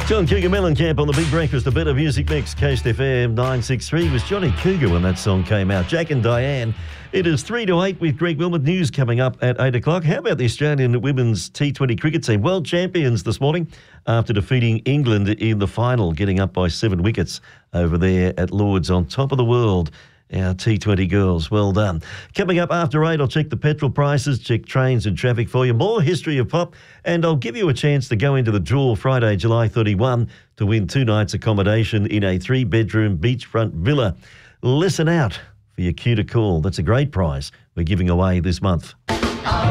John Cougar Mellencamp on the Big Breakfast, a better music mix. Coast FM 963 was Johnny Cougar when that song came out. Jack and Diane. It is 3 to 8 with Greg Wilmot. News coming up at 8 o'clock. How about the Australian women's T20 cricket team? World champions this morning after defeating England in the final, getting up by 7 wickets over there at Lords, on top of the world. Our T20 girls, well done. Coming up after 8, I'll check the petrol prices, check trains and traffic for you, more history of pop, and I'll give you a chance to go into the draw Friday, July 31, to win 2 nights accommodation in a 3-bedroom beachfront villa. Listen out for your cue to call. That's a great prize we're giving away this month.